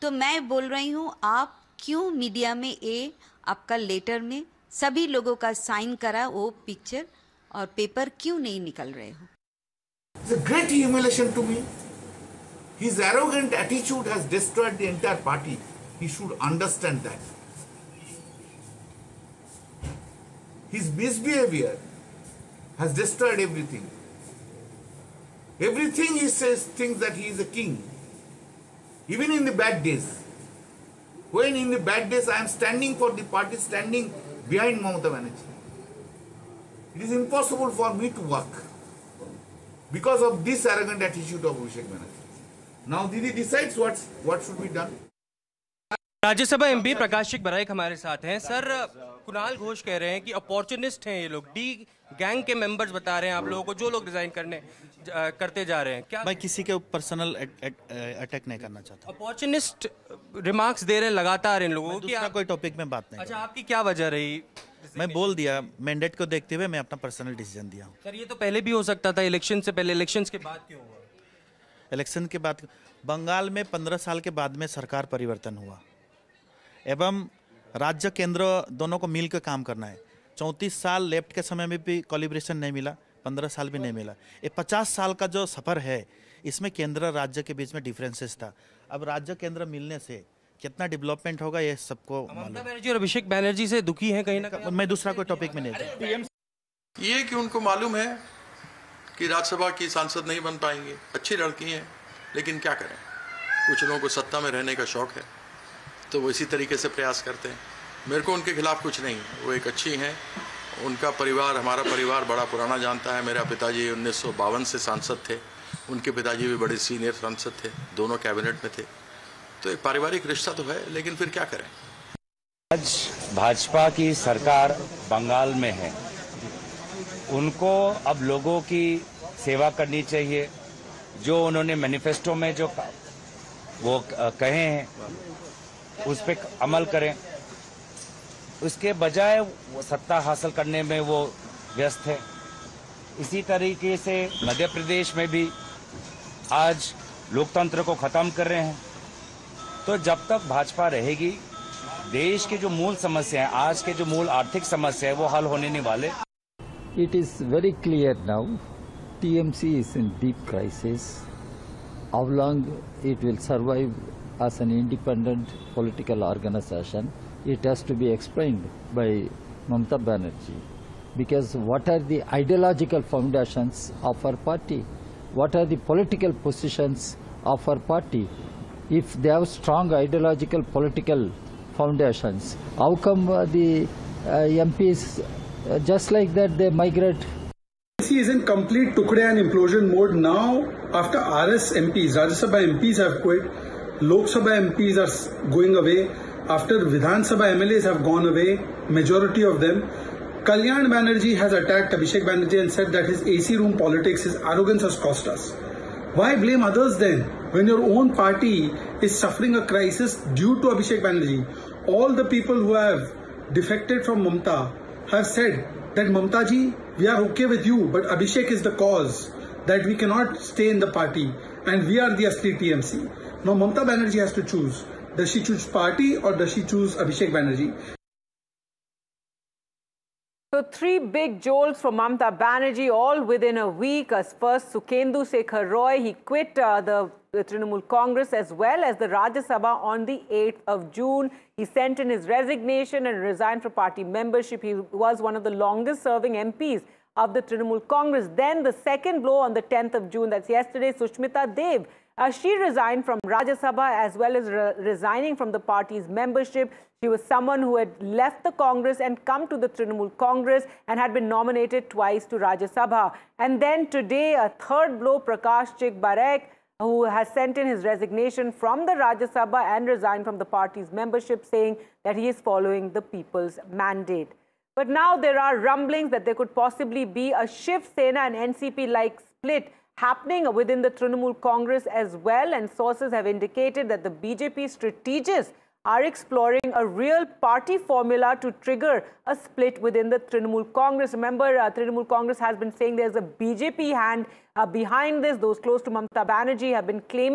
तो मैं बोल रही हूँ, आप क्यों मीडिया में आपका लेटर में सभी लोगों का साइन करा वो पिक्चर और पेपर क्यों नहीं निकल रहे हो? It's a great humiliation to me. His arrogant attitude has destroyed the entire party. He should understand that. His misbehavior has destroyed everything. Everything he says thinks that he is a king. Even in the bad days. When in the bad days I am standing for the party, standing behind Mamata Banerjee. It is impossible for me to work because of this arrogant attitude of Abhishek Banerjee. Now Didi decides what should be done. Rajya Sabha MP प्रकाशिक Baraik हमारे साथ हैं। Sir, Kunal Ghosh कह रहे हैं कि opportunist हैं ये लोग, डी गैंग के मेंबर्स बता रहे हैं आप लोगों को, जो लोग रिजाइन करते जा रहे हैं। क्या मैं किसी के पर्सनल अटैक नहीं करना चाहता। अपॉर्चुनिस्ट रिमार्क्स दे रहे हैं लगातार इन लोगों की। कोई टॉपिक में बात नहीं। अच्छा, आपकी क्या वजह रही? मैं बोल दिया, मैंडेट को देखते हुए मैं अपना पर्सनल डिसीजन दिया। सर, ये तो पहले भी हो सकता था, इलेक्शन से पहले। इलेक्शन के बाद क्यों हुआ? इलेक्शन के बाद बंगाल में 15 साल के बाद में सरकार परिवर्तन हुआ एवं राज्य केंद्र दोनों को मिलकर काम करना है। 34 साल लेफ्ट के समय में भी कोलिब्रेशन नहीं मिला, 15 साल भी नहीं मिला। ये 50 साल का जो सफ़र है, इसमें केंद्र राज्य के बीच में डिफरेंसेस था। अब राज्य केंद्र मिलने से कितना डेवलपमेंट होगा ये सबको ममता बनर्जी और अभिषेक बनर्जी से दुखी हैं कहीं ना कहीं। मैं दूसरा कोई टॉपिक में नहीं था। ये कि उनको मालूम है कि राज्यसभा की सांसद नहीं बन पाएंगे। अच्छी लड़की हैं, लेकिन क्या करें, कुछ लोगों को सत्ता में रहने का शौक है, तो वो इसी तरीके से प्रयास करते हैं। मेरे को उनके खिलाफ कुछ नहीं, वो एक अच्छी हैं। उनका परिवार, हमारा परिवार बड़ा पुराना जानता है। मेरा पिताजी 1952 से सांसद थे, उनके पिताजी भी बड़े सीनियर सांसद थे, दोनों कैबिनेट में थे। तो एक पारिवारिक रिश्ता तो है, लेकिन फिर क्या करें। आज भाजपा की सरकार बंगाल में है, उनको अब लोगों की सेवा करनी चाहिए। जो उन्होंने मैनिफेस्टो में जो वो कहे हैं उस पर अमल करें, उसके बजाय वो सत्ता हासिल करने में वो व्यस्त है। इसी तरीके से मध्य प्रदेश में भी आज लोकतंत्र को खत्म कर रहे हैं। तो जब तक भाजपा रहेगी, देश की जो मूल समस्या है, आज के जो मूल आर्थिक समस्या है, वो हल होने नहीं वाले। It is very clear now, TMC is in deep crisis. How long it will survive as an independent political organization, it has to be explained by Mamata Banerjee. Because what are the ideological foundations of our party? What are the political positions of our party? If they have strong ideological political foundations, how come the MPs just like that they migrate? TMC is in complete tukde and implosion mode now. After RS MPs, Rajya Sabha MPs have quit, Lok Sabha MPs are going away, after Vidhan Sabha MLAs have gone away, majority of them. Kalyan Banerjee has attacked Abhishek Banerjee and said that his AC room politics, his arrogance has cost us. Why blame others then, when your own party is suffering a crisis due to Abhishek Banerjee? All the people who have defected from Mamata have said that Mamata ji, we are okay with you, but Abhishek is the cause that we cannot stay in the party and we are the asli TMC. Now Mamata Banerjee has to choose. Does she choose party or does she choose Abhishek Banerjee? So 3 big jolts for Mamata Banerjee all within a week. As first, Sukhendu Sekhar Roy, he quit the Trinamool Congress as well as the Rajya Sabha on the 8th of June. He sent in his resignation and resigned from party membership. He was one of the longest serving MPs of the Trinamool Congress. Then the second blow on the 10th of June, that's yesterday, Sushmita Dev. She resigned from Rajya Sabha as well as resigning from the party's membership. She was someone who had left the Congress and come to the Trinamool Congress and had been nominated twice to Rajya Sabha. And then today, a third blow, Prakash Chik Barak, who has sent in his resignation from the Rajya Sabha and resigned from the party's membership, saying that he is following the people's mandate. But now there are rumblings that there could possibly be a Shiv Sena and NCP-like split happening within the Trinamool Congress as well, and sources have indicated that the BJP strategists are exploring a real party formula to trigger a split within the Trinamool Congress. Remember, Trinamool Congress has been saying there's a BJP hand behind this. Those close to Mamata Banerjee have been claiming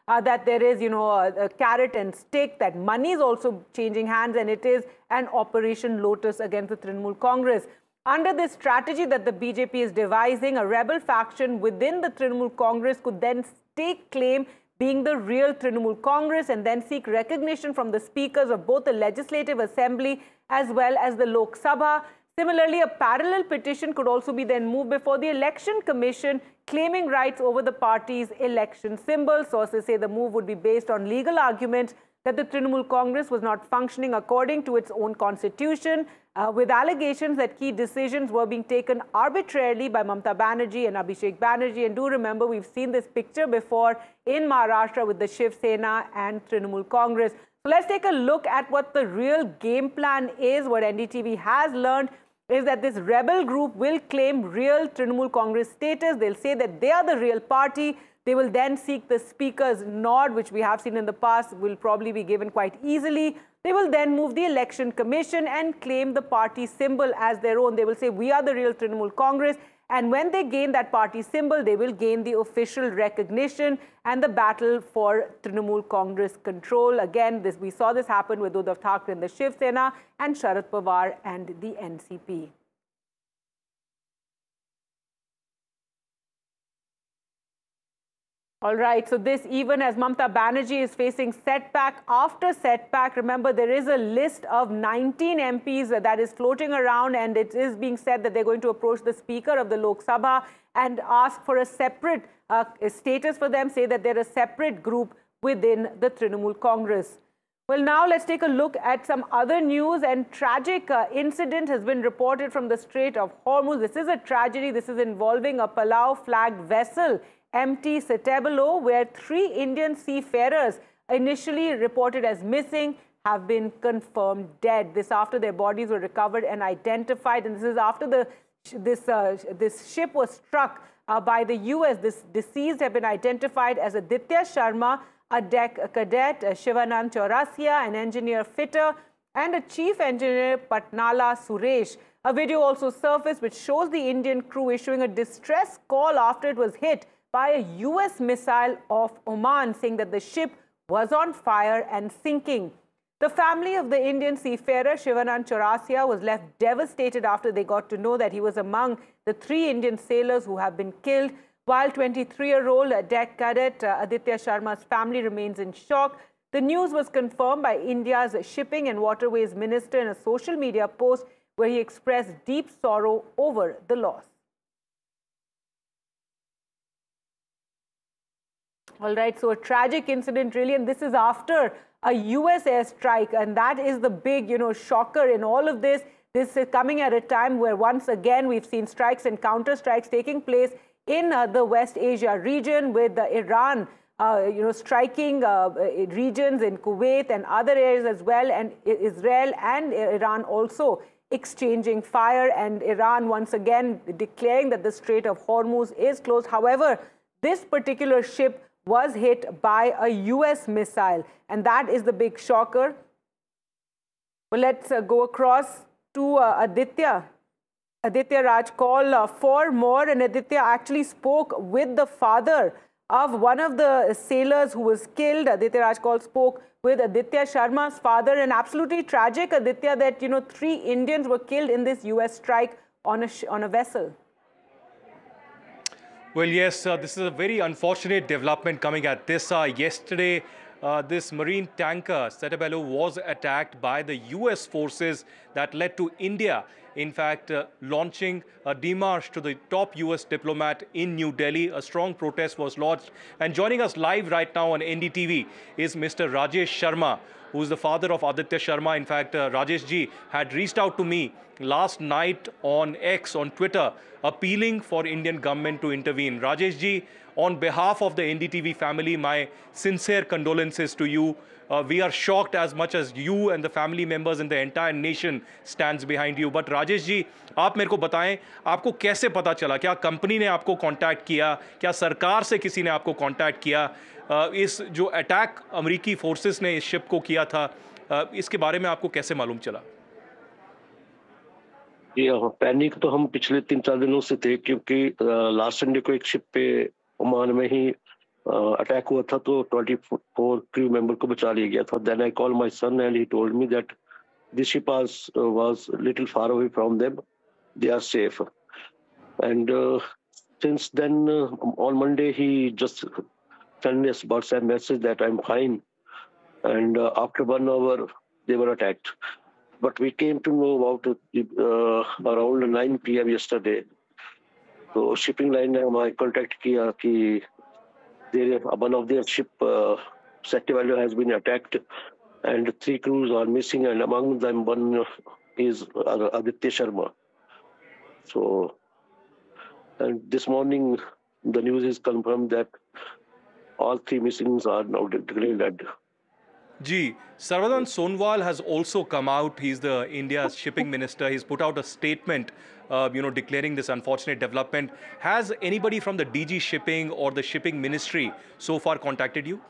that there is, a carrot and stick, that money is also changing hands, and it is an Operation Lotus against the Trinamool Congress. Under this strategy that the BJP is devising, a rebel faction within the Trinamool Congress could then stake claim being the real Trinamool Congress and then seek recognition from the speakers of both the Legislative Assembly as well as the Lok Sabha. Similarly, a parallel petition could also be then moved before the Election Commission, claiming rights over the party's election symbol. Sources say the move would be based on legal arguments that the Trinamool Congress was not functioning according to its own constitution, with allegations that key decisions were being taken arbitrarily by Mamata Banerjee and Abhishek Banerjee. And do remember, we've seen this picture before in Maharashtra with the Shiv Sena and Trinamool Congress. So let's take a look at what the real game plan is. What NDTV has learned is that this rebel group will claim real Trinamool Congress status. They'll say that they are the real party. They will then seek the speaker's nod, which we have seen in the past will probably be given quite easily. They will then move the Election Commission and claim the party symbol as their own. They will say, we are the real Trinamool Congress. And when they gain that party symbol, they will gain the official recognition and the battle for Trinamool Congress control. Again, we saw this happen with Uddhav Thackeray and the Shiv Sena and Sharad Pawar and the NCP. All right, so this, even as Mamata Banerjee is facing setback after setback, remember there is a list of 19 MPs that is floating around, and it is being said that they're going to approach the Speaker of the Lok Sabha and ask for a separate status for them, say that they're a separate group within the Trinamool Congress. Well, now let's take a look at some other news. And tragic incident has been reported from the Strait of Hormuz. This is a tragedy. This is involving a Palau-flagged vessel, MT Setebelo, where 3 Indian seafarers initially reported as missing have been confirmed dead. This after their bodies were recovered and identified. And this is after this ship was struck by the U.S. This deceased have been identified as Aditya Sharma, a deck cadet, Shivanand Chaurasia, an engineer fitter, and a chief engineer, Patnala Suresh. A video also surfaced which shows the Indian crew issuing a distress call after it was hit by a U.S. missile off Oman, saying that the ship was on fire and sinking. The family of the Indian seafarer Shivanand Chaurasia was left devastated after they got to know that he was among the 3 Indian sailors who have been killed, while 23-year-old deck cadet Aditya Sharma's family remains in shock. The news was confirmed by India's Shipping and Waterways Minister in a social media post where he expressed deep sorrow over the loss. All right, so a tragic incident really, and this is after a U.S. airstrike, and that is the big, shocker in all of this. This is coming at a time where once again we've seen strikes and counter-strikes taking place in the West Asia region, with Iran, striking regions in Kuwait and other areas as well, and Israel and Iran also exchanging fire, and Iran once again declaring that the Strait of Hormuz is closed. However, this particular ship was hit by a U.S. missile, and that is the big shocker. Well, let's go across to Aditya Raj call for more, and Aditya actually spoke with the father of one of the sailors who was killed. Aditya Raj call spoke with Aditya Sharma's father, and absolutely tragic, Aditya, that 3 Indians were killed in this U.S. strike on a vessel. Well, yes, this is a very unfortunate development coming at this. Yesterday, this marine tanker, Setebelo, was attacked by the U.S. forces. That led to India, in fact, launching a démarche to the top U.S. diplomat in New Delhi. A strong protest was lodged. And joining us live right now on NDTV is Mr. Rajesh Sharma, who is the father of Aditya Sharma. In fact, Rajesh ji had reached out to me last night on X, on Twitter, appealing for Indian government to intervene. Rajesh ji, on behalf of the NDTV family, my sincere condolences to you. We are shocked as much as you and the family members and the entire nation stands behind you. But Rajesh ji, आप मेरे को बताएं, आपको कैसे पता चला? क्या company ने आपको कांटेक्ट किया? क्या सरकार से किसी ने आपको कांटेक्ट किया? इस जो अटैक अमेरिकी फोर्सेस ने इस शिप को किया था, इसके बारे में आपको कैसे मालूम चला? पैनिक तो हम पिछले 3-4 दिनों से थे, क्योंकि लास्ट संडे को एक शिप पे ओमान में ही अटैक हुआ था तो 24 क्रू मेंबर को बचा लिया गया था. Then I called my son and he told me that this ship was little far away from them. They are safe. And since then, on Monday, he just sent us WhatsApp message that I'm fine. And after 1 hour, they were attacked. But we came to know about it around 9 p.m. yesterday. So shipping line ने हमारे contact किया कि one of their ship, Satyavalli, has been attacked, and 3 crews are missing, and among them one is Aditya Sharma. So, and this morning the news is confirmed that all 3 missings are now declared dead. Ji, Sarvanan Sonwal has also come out. He's the India's shipping minister. He's put out a statement, declaring this unfortunate development. Has anybody from the DG Shipping or the Shipping Ministry so far contacted you?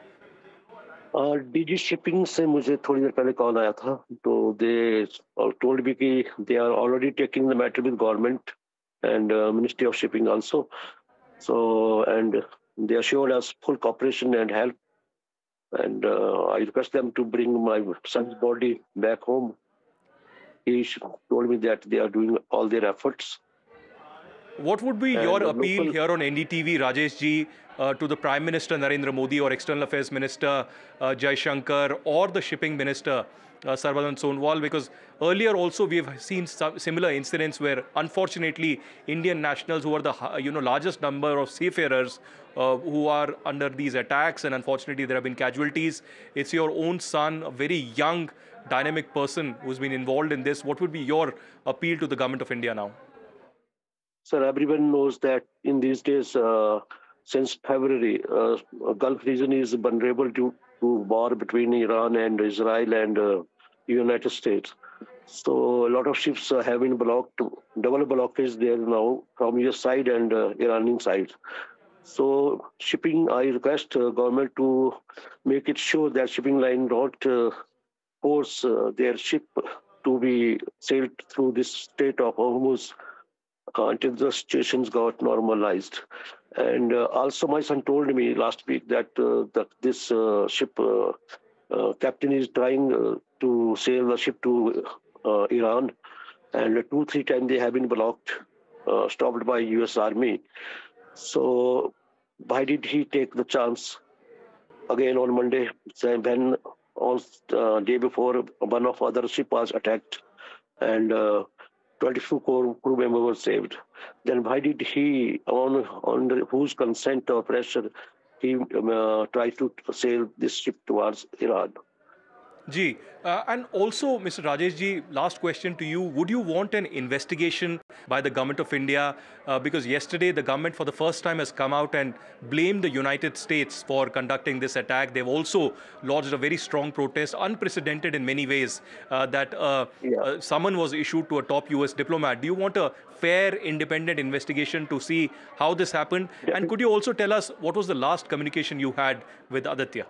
DG Shipping से मुझे थोड़ी देर पहले call आया था, तो they told me कि they are already taking the matter with government and Ministry of Shipping also. So, and they assured us full cooperation and help. And I request them to bring my son's body back home. He told me that they are doing all their efforts. What would be your appeal here on NDTV, Rajesh ji, to the Prime Minister Narendra Modi or External Affairs Minister Jai Shankar or the Shipping Minister Sarvanan Sonwal? Because earlier also we have seen some similar incidents where unfortunately Indian nationals who are the largest number of seafarers who are under these attacks, and unfortunately there have been casualties. It's your own son, a very young, dynamic person who's been involved in this. What would be your appeal to the government of India now? Sir, everyone knows that in these days, since February, Gulf region is vulnerable to war between Iran and Israel and United States. So a lot of ships have been blocked, double blockage there now from US side and Iranian side. So shipping, I request government to make it sure that shipping line don't force their ship to be sailed through this Strait of Hormuz until the situations got normalized. And also my son told me last week that this ship captain is trying to sail the ship to Iran, and 2-3 times they have been blocked, stopped by US Army. So why did he take the chance again on Monday when on day before one of other ship was attacked and 24 crew members were saved? Then why did he, on whose consent or pressure, he tried to sail this ship towards Iran? Ji, and also, Mr. Rajesh ji, last question to you. Would you want an investigation by the government of India? Because yesterday the government for the first time has come out and blamed the United States for conducting this attack. They've also lodged a very strong protest, unprecedented in many ways, that summon was issued to a top US diplomat. Do you want a fair, independent investigation to see how this happened? And could you also tell us what was the last communication you had with Aditya?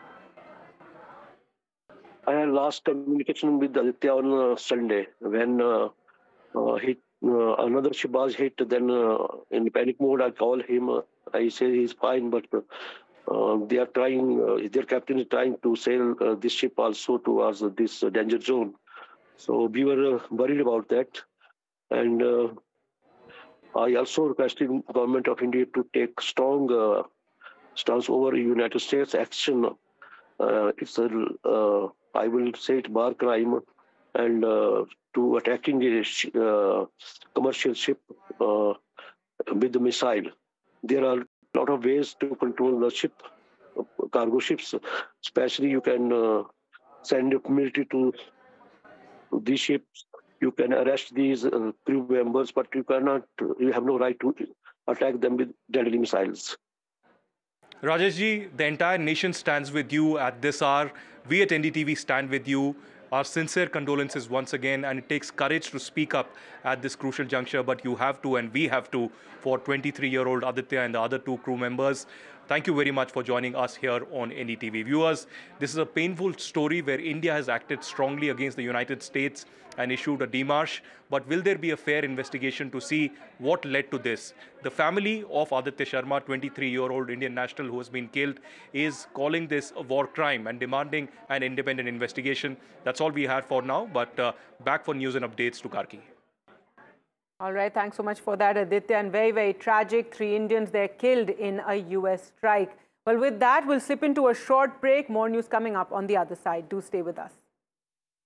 I had last communication with Aditya on Sunday when another ship was hit. Then in panic mode, I called him. I said he's fine, but they are trying. Their captain is trying to sail this ship also towards this danger zone. So we were worried about that, and I also requested government of India to take strong stance over United States action. It's a I will say it war crime, and to attacking a commercial ship with the missile. There are a lot of ways to control the ship, cargo ships. Especially you can send military to these ships. You can arrest these crew members, but you have no right to attack them with deadly missiles. Rajesh ji, the entire nation stands with you at this hour. We at NDTV stand with you. Our sincere condolences once again, and it takes courage to speak up at this crucial juncture, but you have to and we have to for 23-year-old Aditya and the other 2 crew members. Thank you very much for joining us here on NDTV. Viewers, this is a painful story where India has acted strongly against the United States and issued a démarche. But will there be a fair investigation to see what led to this? The family of Aditya Sharma, 23-year-old Indian national who has been killed, is calling this a war crime and demanding an independent investigation. That's all we have for now, but back for news and updates to Karki. All right, thanks so much for that, Aditya. And very, very tragic. 3 Indians, they're killed in a US strike. Well, with that, we'll slip into a short break. More news coming up on the other side. Do stay with us.